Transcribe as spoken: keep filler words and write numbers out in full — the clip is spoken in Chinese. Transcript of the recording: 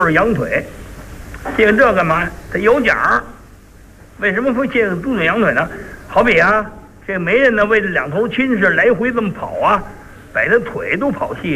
是羊腿，借个这干嘛？它有奖。为什么会借个猪腿羊腿呢？好比啊，这媒人呢为了两头亲事来回这么跑啊，把这腿都跑细了。